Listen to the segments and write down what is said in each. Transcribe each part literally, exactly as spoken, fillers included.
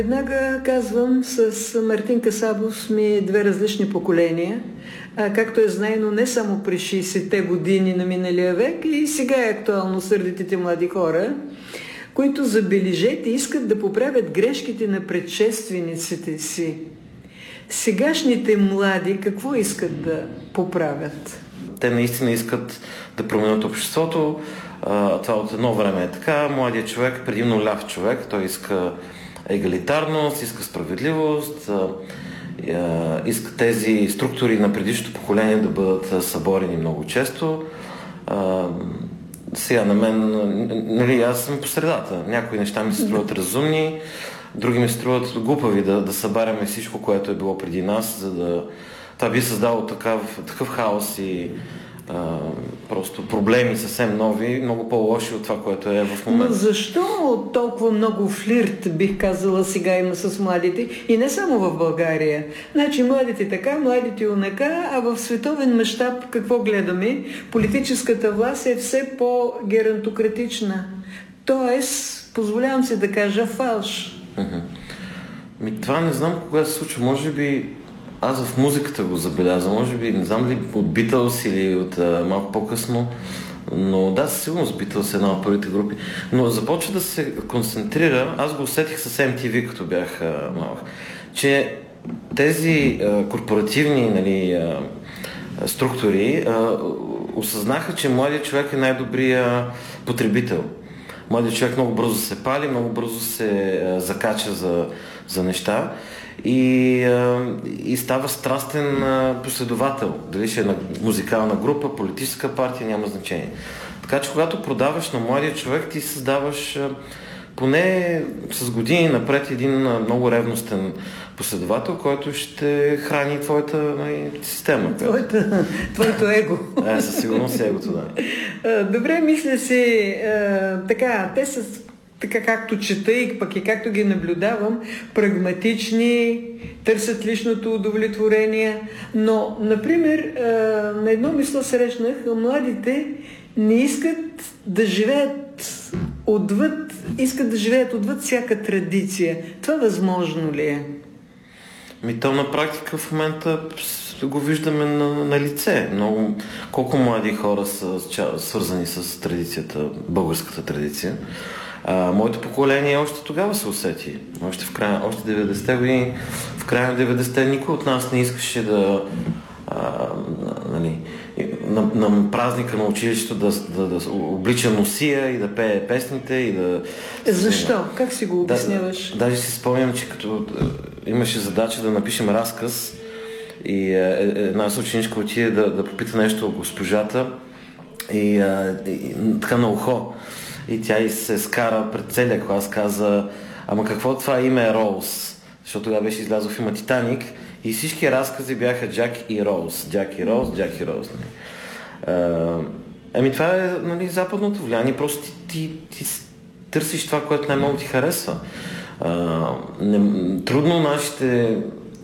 Веднага казвам, с Мартин Касабов сме две различни поколения, а, както е знайно не само през шейсетте години на миналия век, и сега е актуално сърдитите млади хора, които, забележете, искат да поправят грешките на предшествениците си. Сегашните млади какво искат да поправят? Те наистина искат да променят обществото. Това от едно време е така. Младият човек, предимно ляв човек, той иска егалитарност, иска справедливост, иска тези структури на предишното поколение да бъдат съборени много често. Сега на мен, нали, аз съм по средата. Някои неща ми се струват разумни, други ми се струват глупави да, да събаряме всичко, което е било преди нас, за да... Това би създало такъв, такъв хаос и а, просто проблеми съвсем нови, много по-лоши от това, което е в момента. Но защо толкова много флирт, бих казала, сега има с младите? И не само в България. Значи младите така, младите унака, а в световен мащаб какво гледаме? Политическата власт е все по-геронтократична. Тоест, позволявам се да кажа, фалш. Ми, това не знам кога се случва. Може би аз в музиката го забелязвам. Може би, не знам ли от Beatles или от а, малко по-късно. Но да, със сигурност Beatles е една от първите групи. Но започва да се концентрира. Аз го усетих с Ем Ти Ви, като бях а, малък. Че тези а, корпоративни, нали, а, структури а, осъзнаха, че младият човек е най-добрия потребител. Младият човек много бързо се пали, много бързо се а, закача за, за неща и, а, и става страстен а, последовател. Дали ще е на музикална група, политическа партия, няма значение. Така че когато продаваш на младия човек, ти създаваш а, поне с години напред един а, много ревностен последовател, който ще храни твоята нали, система. Твоята, твоето его. Е, със сигурност е егото, да. Добре, мисля си, така, те са, така както чета и пък и както ги наблюдавам, прагматични, търсят личното удовлетворение, но, например, на едно мисло срещнах, младите не искат да живеят отвъд, искат да живеят отвъд всяка традиция. Това възможно ли е? Ми то на практика в момента го виждаме на, на лице. Много, колко млади хора са свързани с традицията, българската традиция. А, моето поколение още тогава се усети. Още в края, още деветдесетте години, в края на деветдесетте никой от нас не искаше да а, нали, на, на празника на училището да, да, да облича носия и да пее песните и да... Защо? Как си го обясняваш? Да, даже си спомням, че като имаше задача да напишем разказ и е, една съученичка отиде да, да попита нещо от госпожата и, е, и така на ухо. И тя и се скара пред целия клас, каза: ама какво това име е Роуз? Защото тогава беше излязъл филма Титаник и всички разкази бяха Джак и Роуз. Джак и Роуз, Джак и Роуз. Нали. Ами това е нали, западното влияние. Просто ти, ти, ти търсиш това, което най-много ти харесва. А, не, трудно нашите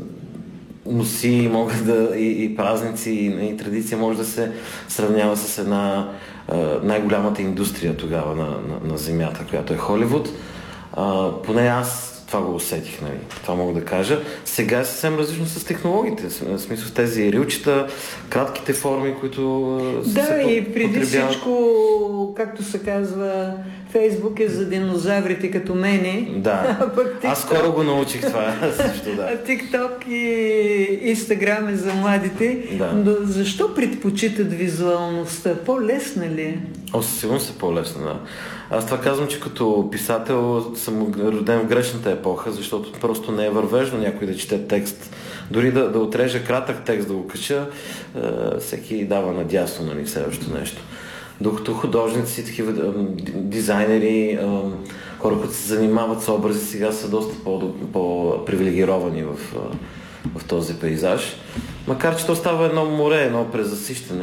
носи могат да, и, и празници, и, и традиция може да се сравнява с една а, най-голямата индустрия тогава на, на, на земята, която е Холивуд. А, поне аз това го усетих, нали. Това мога да кажа. Сега е съвсем различно с технологиите. В смисъл тези рилчета, кратките форми, които да, се и преди потребяват. Всичко, както се казва, Фейсбук е за динозаврите като мене. Да, TikTok... аз скоро го научих това също, да. Тикток и Инстаграм е за младите. Да. Но защо предпочитат визуалността? По-лесна ли е? О, със сигурност е по-лесна, да. Аз това казвам, че като писател съм роден в грешната епоха, защото просто не е вървежно някой да чете текст. Дори да, да отрежа кратък текст да го кача, е, всеки дава надясно на нали, следващото нещо. Докато художници, такива дизайнери, хора, които се занимават с образи, сега са доста по-привилегировани в, в този пейзаж. Макар че то става едно море, едно презасищане.